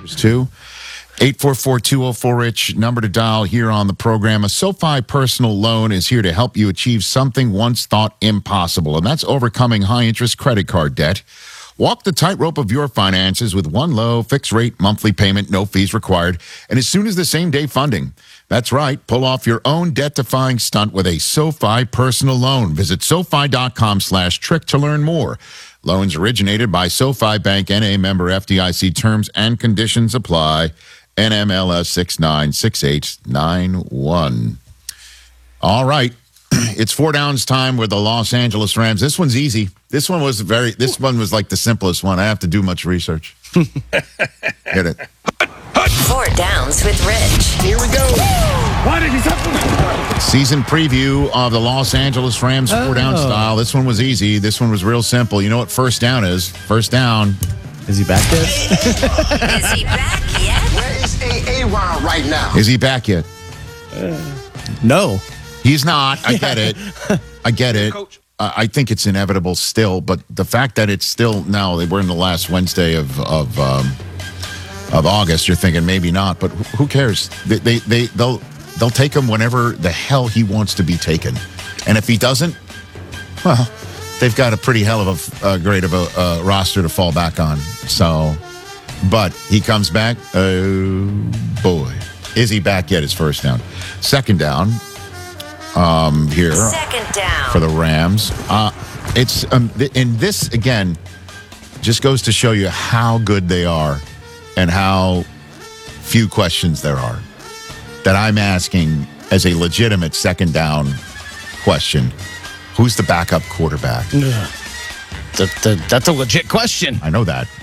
Those two. 844-204-RICH, number to dial here on the program. A SoFi personal loan is here to help you achieve something once thought impossible, and that's overcoming high-interest credit card debt. Walk the tightrope of your finances with one low, fixed-rate monthly payment, no fees required, and as soon as the same-day funding. That's right. Pull off your own debt-defying stunt with a SoFi personal loan. Visit SoFi.com/trick to learn more. Loans originated by SoFi Bank, N.A., member FDIC. Terms and conditions apply. NMLS 696891. All right. It's four downs time with the Los Angeles Rams. This one's easy. This one was like the simplest one. I have to do much research. Get it. Four downs with Rich. Here we go. Season preview of the Los Angeles Rams four down style. This one was easy. This one was real simple. You know what first down is? First down. Is he back there? Is he back yet? Where is A-Ron right now? Is he back yet? No. He's not. I get it. I get it. Coach. I think it's inevitable still, but the fact that it's still now, we're in the last Wednesday of August, you're thinking maybe not, but who cares? They'll take him whenever the hell he wants to be taken. And if he doesn't, well, they've got a pretty hell of a great of a roster to fall back on. So, but he comes back. Oh, boy. Is he back yet? His first down. Second down here. Second down. For the Rams. It's and this, again, just goes to show you how good they are and how few questions there are that I'm asking as a legitimate second down question. Who's the backup quarterback? That's a legit question. I know that.